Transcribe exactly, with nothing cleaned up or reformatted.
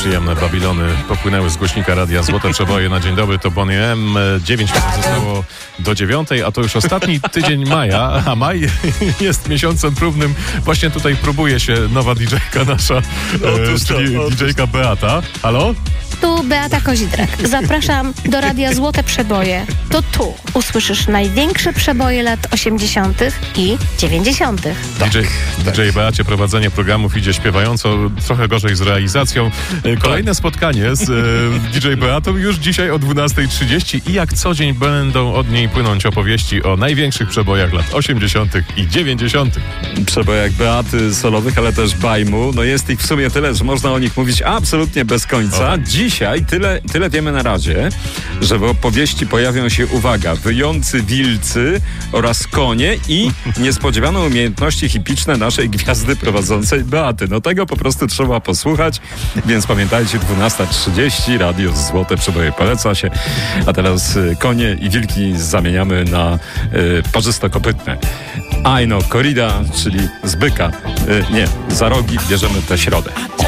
przyjemne Babilony popłynęły z głośnika radia Złote Przeboje na dzień dobry. To Bonnie M. dziewięć minut zostało do dziewiątej, a to już ostatni tydzień maja, a maj jest miesiącem próbnym. Właśnie tutaj próbuje się nowa didżejka nasza, e, czyli didżejka Beata. Halo? Tu Beata Kozidrak. Zapraszam do radia Złote Przeboje. To tu usłyszysz największe przeboje lat osiemdziesiątych i dziewięćdziesiątych. Tak, D J, tak. D J Beacie prowadzenie programów idzie śpiewająco, trochę gorzej z realizacją. Kolejne spotkanie z e, D J Beatą już dzisiaj o dwunasta trzydzieści i jak co dzień będą od niej płynąć opowieści o największych przebojach lat osiemdziesiątych i dziewięćdziesiątych. Przebojach Beaty solowych, ale też Bajmu. No jest ich w sumie tyle, że można o nich mówić absolutnie bez końca. O. Dzisiaj tyle, tyle wiemy na razie, że w opowieści pojawią się, uwaga, wyjący wilcy oraz konie i niespodziewane umiejętności hipiczne naszej gwiazdy prowadzącej Beaty. No tego po prostu trzeba posłuchać, więc pamiętajcie, dwunasta trzydzieści, radio Złote Przeboje poleca się, a teraz y, konie i wilki zamieniamy na y, parzysto-kopytne. Ajno, korrida, czyli z byka, y, nie, za rogi bierzemy tę środę.